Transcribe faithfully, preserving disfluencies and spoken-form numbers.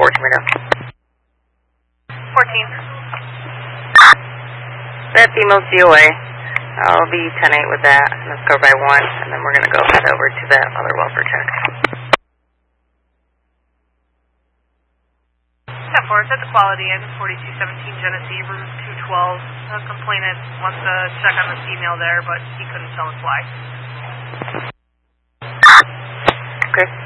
fourteen right now. fourteen. That female C O A. I'll be ten eight with that. Let's go by one, and then we're going to go head over to that other welfare check. ten four, set the quality in, forty-two seventeen Genesee, room two twelve. The complainant wants to check on the female there, but he couldn't tell us why. Okay.